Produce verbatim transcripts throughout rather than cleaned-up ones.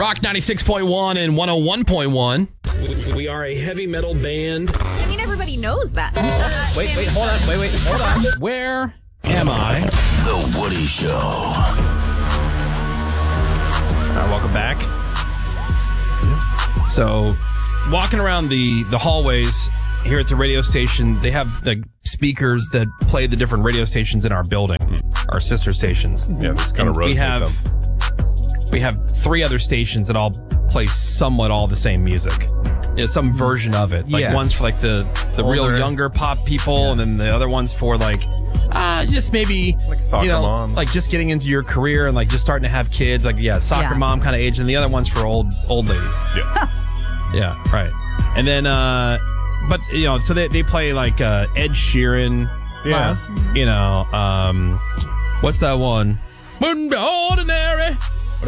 Rock ninety-six point one and one oh one point one. We are a heavy metal band. I mean, everybody knows that. Wait, wait, hold on. Wait, wait, hold on. Where am I? The Woody Show. All right, welcome back. So, walking around the, the hallways here at the radio station, they have the speakers that play the different radio stations in our building, our sister stations. Yeah, just kind of rotate we have, them. We have three other stations that all play somewhat all the same music. Yeah, some version of it. Like Yeah. one's for like the, the real Older. younger pop people, Yeah. and then the other one's for like uh just maybe Like soccer you know, moms. like just getting into your career and like just starting to have kids, like yeah, soccer Yeah. mom kind of age, and the other one's for old old ladies. Yeah. Yeah, right. And then uh but you know, so they they play like uh Ed Sheeran, Yeah. you know, um what's that one? Wouldn't be ordinary. Oh,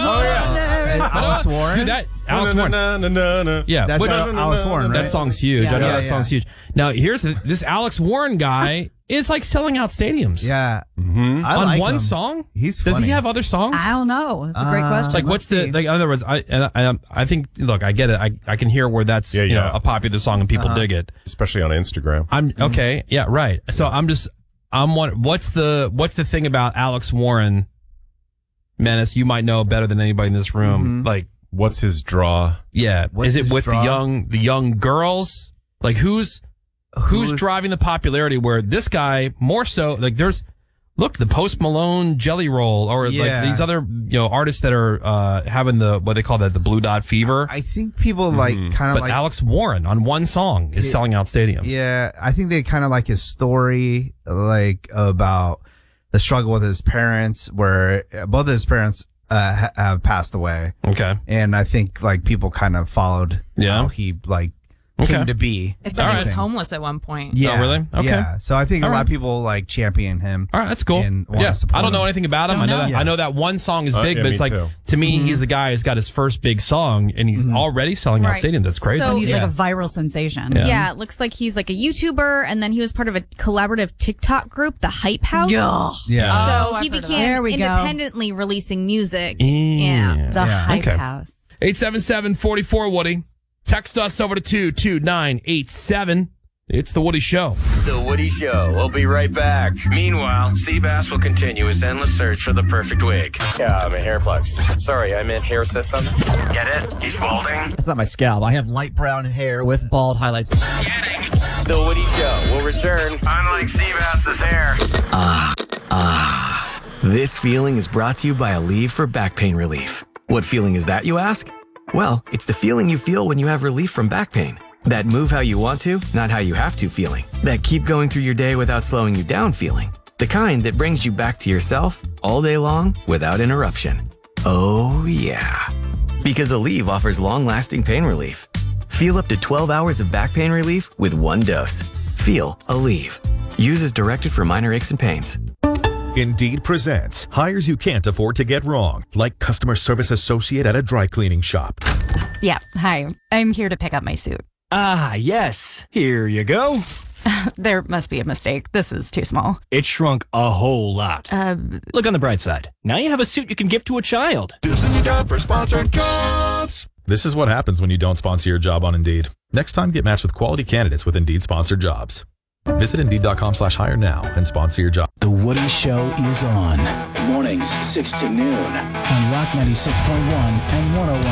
yeah. Alex Warren? Dude, that Alex Na, Warren. na, na, na, na. Yeah, That's what- Al- Alex Warren, right? that song's huge. Yeah. I know Yeah, that yeah. song's huge. Now, here's the, this Alex Warren guy is like selling out stadiums. Yeah. Mhm. I On like one him. song? He's Does he funny. have other songs? I don't know. That's a great Uh, question. Like, what's the, Let's like, in other words, I, and I, I think, look, I get it. I, I can hear where that's, Yeah, you know, yeah. a popular song and people dig it. Especially on Instagram. I'm, okay. Yeah, right. So I'm just, I'm one, what's the, what's the thing about Alex Warren, Menace, you might know better than anybody in this room. Mhm. Like, What's his draw? yeah. What's is it his with draw? the young, the young girls? Like, who's, Who's Who's- driving the popularity where this guy more so like there's look the Post Malone Jelly Roll or Yeah. like these other you know artists that are uh having the what they call that the blue dot fever, I think people like Mhm. kind of but like Alex Warren on one song is Yeah. selling out stadiums. Yeah, I think they kind of like his story, like about the struggle with his parents, where both of his parents uh, ha- have passed away, Okay. and I think like people kind of followed Yeah. how he like Okay. came to be. It said he All was right. homeless at one point. Yeah, Oh, really? Okay. Yeah, so I think All a lot right. of people like champion him. All right, that's cool. And wanna Yeah, support I don't know him. anything about him. Don't I know know. that Yeah. I know that one song is Uh, big, yeah, but me it's like too. to me, he's the guy who's got his first big song, and he's already selling out Right. stadiums. That's crazy. So- He's Yeah. like a viral sensation. Yeah. Yeah, it looks like he's like a YouTuber, and then he was part of a collaborative TikTok group, the Hype House. Yeah. Yeah, So Oh, I've he heard of began that. There we go. independently releasing music. Yeah. Yeah. The Yeah. Hype Okay. House. eight seven seven, four four, Woody. Text us over to two two nine eight seven. It's The Woody Show. The Woody Show. We'll be right back. Meanwhile, Seabass will continue his endless search for the perfect wig. Yeah, I'm a hair plugs. Sorry, I meant hair system. Get it? He's balding. That's not my scalp. I have light brown hair with bald highlights. The Woody Show will return. Unlike Seabass's hair. Ah, ah. This feeling is brought to you by Aleve for back pain relief. What feeling is that, you ask? Well, it's the feeling you feel when you have relief from back pain. That move how you want to, not how you have to feeling. That keep going through your day without slowing you down feeling. The kind that brings you back to yourself all day long without interruption. Oh, yeah. Because Aleve offers long-lasting pain relief. Feel up to twelve hours of back pain relief with one dose. Feel Aleve. Use as directed for minor aches and pains. Indeed presents hires you can't afford to get wrong, like customer service associate at a dry cleaning shop. Yeah. Hi. I'm here to pick up my suit. Ah, yes. Here you go. There must be a mistake. This is too small. It shrunk a whole lot. Uh, Look on the bright side. Now you have a suit you can give to a child. This is your job for sponsored jobs. This is what happens when you don't sponsor your job on Indeed. Next time, get matched with quality candidates with Indeed sponsored jobs. Visit Indeed.com slash hire now and sponsor your job. The Woody Show is on. Mornings, six to noon on Rock ninety-six point one and one oh one